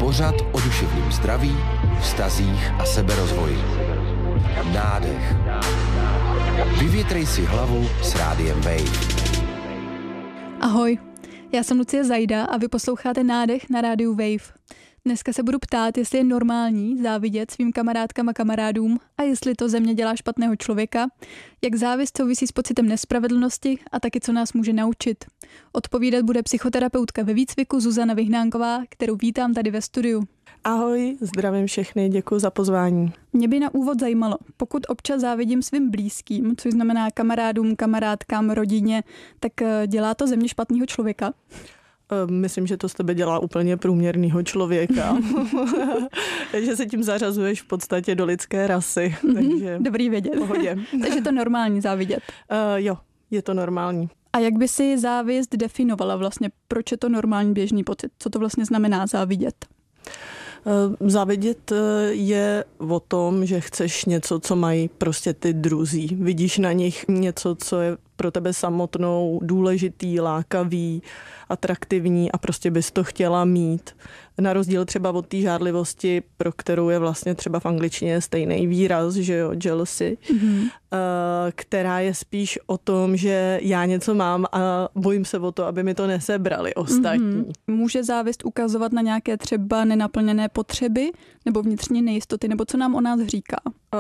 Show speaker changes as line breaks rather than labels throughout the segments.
Pořad o duševním zdraví, vztazích a seberozvoji. Nádech. Vyvětrej si hlavu s rádiem Wave.
Ahoj, já jsem Lucie Zajda a vy posloucháte Nádech na rádiu Wave. Dneska se budu ptát, jestli je normální závidět svým kamarádkám a kamarádům a jestli to ze mě dělá špatného člověka, jak závist souvisí s pocitem nespravedlnosti a taky co nás může naučit. Odpovídat bude psychoterapeutka ve výcviku Zuzana Vyhnánková, kterou vítám tady ve studiu.
Ahoj, zdravím všechny, děkuji za pozvání.
Mě by na úvod zajímalo, pokud občas závidím svým blízkým, což znamená kamarádům, kamarádkám, rodině, tak dělá to ze mě špatného člověka?
Myslím, že to z tebe dělá úplně průměrného člověka. Takže se tím zařazuješ v podstatě do lidské rasy. Takže
dobrý vědět.
Pohodě.
Takže to normální závidět.
Jo, je to normální.
A jak by si závist definovala vlastně? Proč je to normální běžný pocit? Co to vlastně znamená závidět?
Závidět je o tom, že chceš něco, co mají prostě ty druzí. Vidíš na nich něco, co je pro tebe samotnou důležitý, lákavý, atraktivní a prostě bys to chtěla mít. Na rozdíl třeba od té žárlivosti, pro kterou je vlastně třeba v angličtině stejný výraz, že jo, jealousy, která je spíš o tom, že já něco mám a bojím se o to, aby mi to nesebrali ostatní.
Může závist ukazovat na nějaké třeba nenaplněné potřeby nebo vnitřní nejistoty, nebo co nám o nás říká?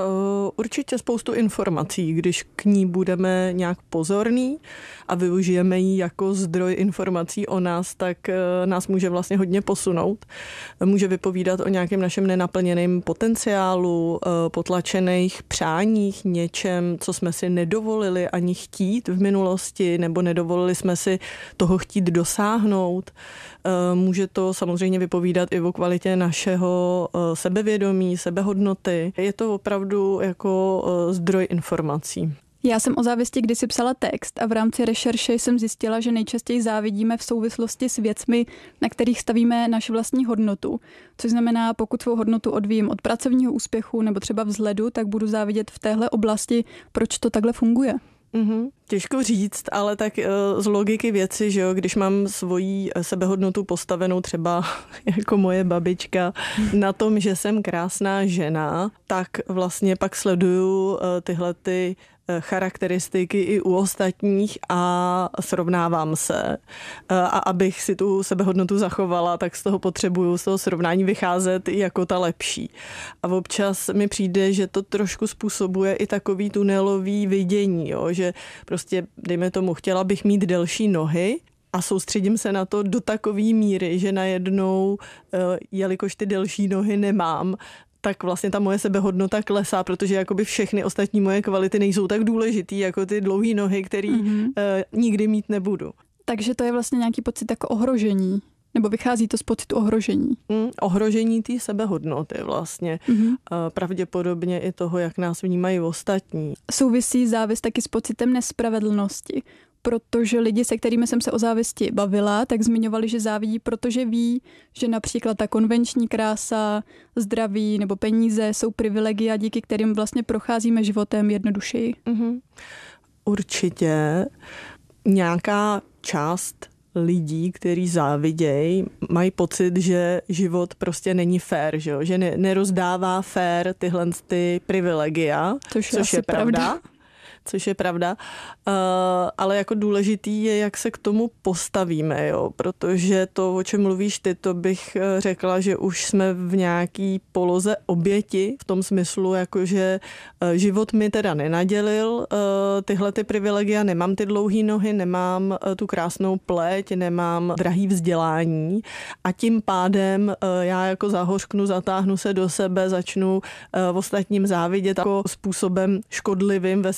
Určitě spoustu informací, když k ní budeme nějak pozorní a využijeme ji jako zdroj informací o nás, tak nás může vlastně hodně posunout. Může vypovídat o nějakém našem nenaplněném potenciálu, potlačených přáních, něčem, co jsme si nedovolili ani chtít v minulosti, nebo nedovolili jsme si toho chtít dosáhnout. Může to samozřejmě vypovídat i o kvalitě našeho sebevědomí, sebehodnoty. Je to opravdu jako zdroj informací.
Já jsem o závisti kdysi psala text a v rámci rešerše jsem zjistila, že nejčastěji závidíme v souvislosti s věcmi, na kterých stavíme naši vlastní hodnotu. Což znamená, pokud svou hodnotu odvíjím od pracovního úspěchu nebo třeba vzhledu, tak budu závidět v téhle oblasti. Proč to takhle funguje?
Těžko říct, ale tak z logiky věci, že jo, když mám svoji sebehodnotu postavenou třeba jako moje babička na tom, že jsem krásná žena, tak vlastně pak sleduju tyhle ty charakteristiky i u ostatních a srovnávám se. A abych si tu sebehodnotu zachovala, tak z toho potřebuju z toho srovnání vycházet jako ta lepší. A občas mi přijde, že to trošku způsobuje i takový tunelový vidění, jo? Že prostě, dejme tomu, chtěla bych mít delší nohy, a soustředím se na to do takové míry, že najednou, jelikož ty delší nohy nemám, tak vlastně ta moje sebehodnota klesá, protože jakoby všechny ostatní moje kvality nejsou tak důležitý jako ty dlouhé nohy, který nikdy mít nebudu.
Takže to je vlastně nějaký pocit jako ohrožení, nebo vychází to z pocitu ohrožení?
Ohrožení té sebehodnoty vlastně. Pravděpodobně i toho, jak nás vnímají ostatní.
Souvisí závist taky s pocitem nespravedlnosti. Protože lidi, se kterými jsem se o závisti bavila, tak zmiňovali, že závidí, protože ví, že například ta konvenční krása, zdraví nebo peníze jsou privilegia, díky kterým vlastně procházíme životem jednodušeji.
Určitě nějaká část lidí, kteří závidějí, mají pocit, že život prostě není fér, že nerozdává fér tyhle ty privilegia, což je pravda. Což je pravda, ale jako důležitý je, jak se k tomu postavíme, jo? Protože to, o čem mluvíš ty, to bych řekla, že už jsme v nějaký poloze oběti, v tom smyslu, jakože život mi teda nenadělil tyhle ty privilegia, nemám ty dlouhé nohy, nemám tu krásnou pleť, nemám drahý vzdělání a tím pádem já jako zahořknu, zatáhnu se do sebe, začnu ostatním závidět jako způsobem škodlivým ve